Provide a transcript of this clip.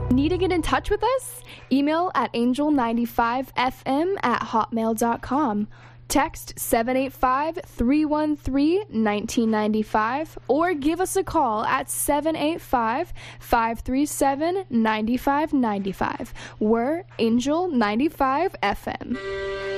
Need to get in touch with us? Email at angel95fm@hotmail.com. Text 785-313-1995 or give us a call at 785-537-9595. We're Angel 95 FM.